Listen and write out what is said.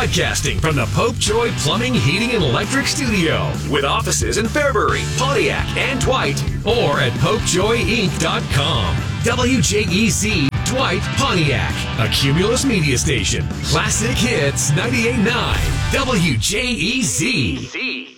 Broadcasting from the Pope Joy Plumbing, Heating, and Electric Studio with offices in Fairbury, Pontiac, and Dwight, or at popejoyinc.com. WJEZ Dwight, Pontiac, a Cumulus media station. Classic Hits 98.9 WJEZ.